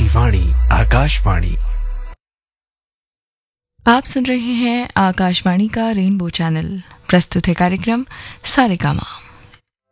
वाणी आकाशवाणी। आप सुन रहे हैं आकाशवाणी का रेनबो चैनल। प्रस्तुत है कार्यक्रम सारेगामा।